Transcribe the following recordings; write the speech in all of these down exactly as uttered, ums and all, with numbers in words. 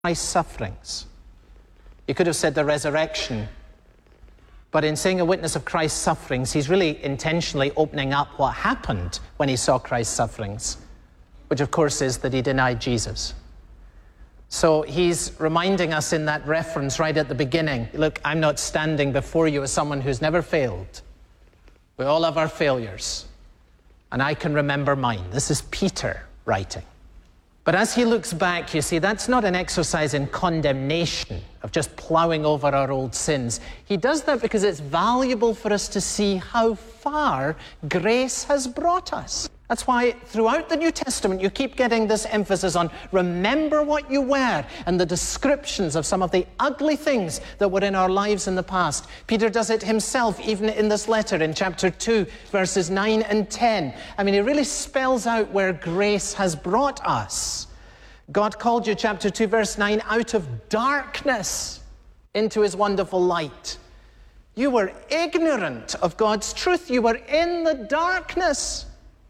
Christ's sufferings. You could have said the resurrection, but in saying a witness of Christ's sufferings, he's really intentionally opening up what happened when he saw Christ's sufferings, which of course is that he denied Jesus. So he's reminding us in that reference right at the beginning, look, I'm not standing before you as someone who's never failed. We all have our failures, and I can remember mine. This is Peter writing. But as he looks back, you see, that's not an exercise in condemnation of just plowing over our old sins. He does that because it's valuable for us to see how far grace has brought us. That's why throughout the New Testament, you keep getting this emphasis on remember what you were and the descriptions of some of the ugly things that were in our lives in the past. Peter does it himself, even in this letter in chapter two, verses nine and ten. I mean, he really spells out where grace has brought us. God called you, chapter two, verse nine, out of darkness into his wonderful light. You were ignorant of God's truth. You were in the darkness.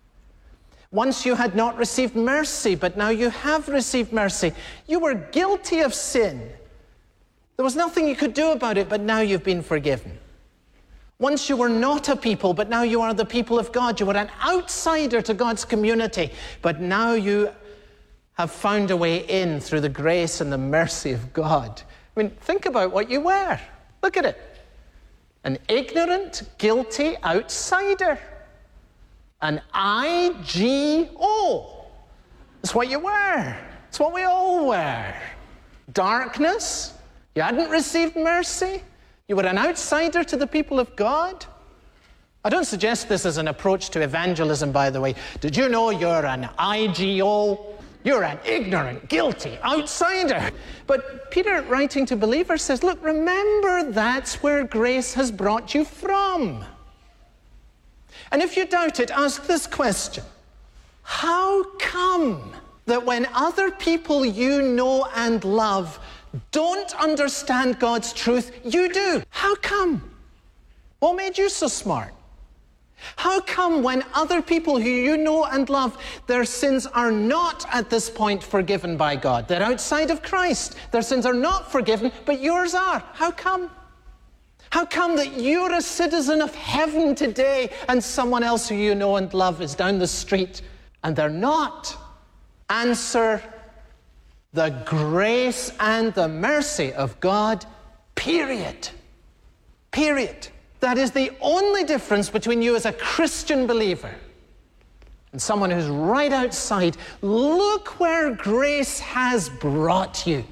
Once you had not received mercy, but now you have received mercy. You were guilty of sin. There was nothing you could do about it, but now you've been forgiven. Once you were not a people, but now you are the people of God. You were an outsider to God's community, but now you have found a way in through the grace and the mercy of God. I mean, think about what you were. Look at it. An ignorant, guilty outsider. An I G O. That's what you were. It's what we all were. Darkness. You hadn't received mercy. You were an outsider to the people of God. I don't suggest this as an approach to evangelism, by the way. Did you know you're an I G O? You're an ignorant, guilty outsider. But Peter, writing to believers, says, look, remember that's where grace has brought you from. And if you doubt it, ask this question. How come that when other people you know and love don't understand God's truth, you do? How come? What made you so smart? How come when other people who you know and love, their sins are not at this point forgiven by God? They're outside of Christ. Their sins are not forgiven, but yours are. How come? How come that you're a citizen of heaven today and someone else who you know and love is down the street and they're not? Answer, the grace and the mercy of God, period. Period. That is the only difference between you as a Christian believer and someone who's right outside. Look where grace has brought you.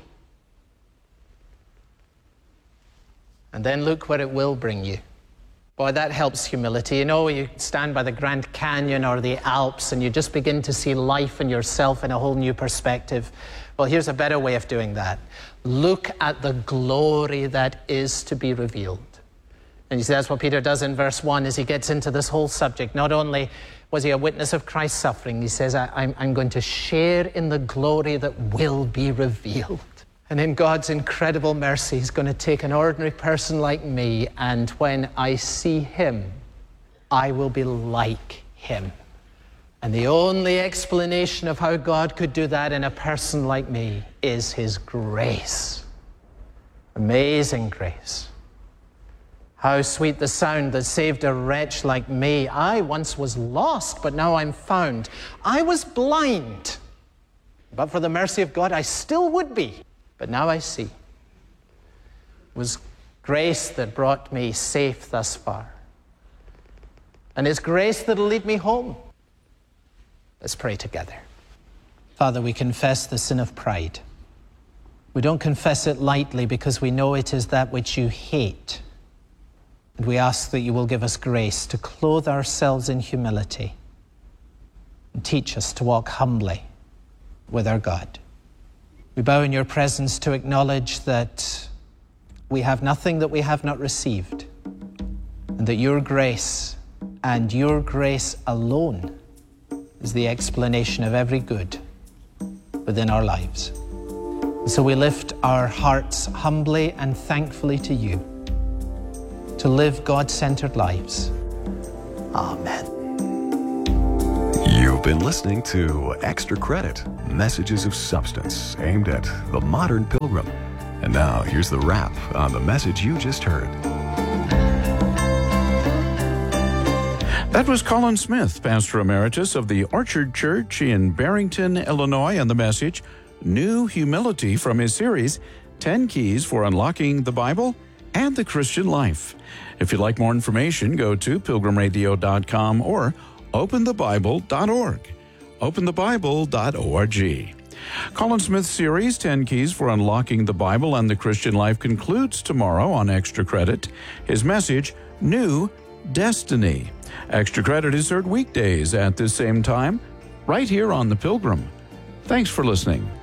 And then look where it will bring you. Boy, that helps humility. You know, you stand by the Grand Canyon or the Alps and you just begin to see life and yourself in a whole new perspective. Well, here's a better way of doing that. Look at the glory that is to be revealed. And you see, that's what Peter does in verse one as he gets into this whole subject. Not only was he a witness of Christ's suffering, he says, I, I'm, I'm going to share in the glory that will be revealed. And in God's incredible mercy, he's going to take an ordinary person like me, and when I see him, I will be like him. And the only explanation of how God could do that in a person like me is his grace. Amazing grace. How sweet the sound that saved a wretch like me. I once was lost, but now I'm found. I was blind, but for the mercy of God, I still would be. But now I see. It was grace that brought me safe thus far. And it's grace that'll lead me home. Let's pray together. Father, we confess the sin of pride. We don't confess it lightly because we know it is that which you hate. And we ask that you will give us grace to clothe ourselves in humility and teach us to walk humbly with our God. We bow in your presence to acknowledge that we have nothing that we have not received, and that your grace and your grace alone is the explanation of every good within our lives. And so we lift our hearts humbly and thankfully to you to live God-centered lives. Amen. You've been listening to Extra Credit, Messages of Substance, aimed at the modern pilgrim. And now, here's the wrap on the message you just heard. That was Colin Smith, Pastor Emeritus of the Orchard Church in Barrington, Illinois, and the message, New Humility, from his series, ten Keys for Unlocking the Bible and the Christian Life. If you'd like more information, go to pilgrim radio dot com or open the bible dot org. open the bible dot org. Colin Smith's series, ten Keys for Unlocking the Bible and the Christian Life, concludes tomorrow on Extra Credit. His message, New Destiny. Extra Credit is heard weekdays at this same time, right here on The Pilgrim. Thanks for listening.